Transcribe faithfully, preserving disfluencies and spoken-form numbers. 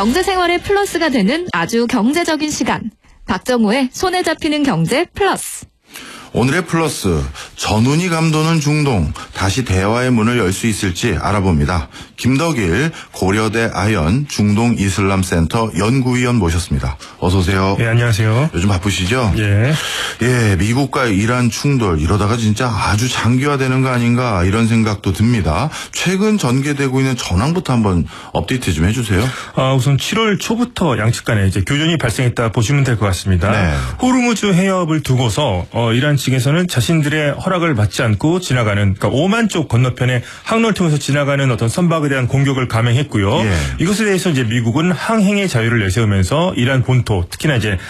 경제생활의 플러스가 되는 아주 경제적인 시간. 박정호의 손에 잡히는 경제 플러스. 오늘의 플러스, 전운이 감도는 중동, 다시 대화의 문을 열 수 있을지 알아봅니다. 김덕일 고려대 아연 중동이슬람센터 연구위원 모셨습니다. 어서 오세요. 네, 안녕하세요. 요즘 바쁘시죠? 예. 예, 미국과 이란 충돌 이러다가 진짜 아주 장기화되는 거 아닌가 이런 생각도 듭니다. 최근 전개되고 있는 전황부터 한번 업데이트 좀 해주세요. 아, 우선 칠월 초부터 양측 간에 이제 교전이 발생했다 보시면 될 것 같습니다. 네. 호르무즈 해협을 두고서 어, 이란 측에서는 자신들의 허락을 받지 않고 지나가는, 그러니까 오만 쪽 건너편에 항로를 통해서 지나가는 어떤 선박에 대한 공격을 감행했고요. 예. 이것에 대해서 이제 미국은 항행의 자유를 내세우면서 이란 본토, 특히나 이제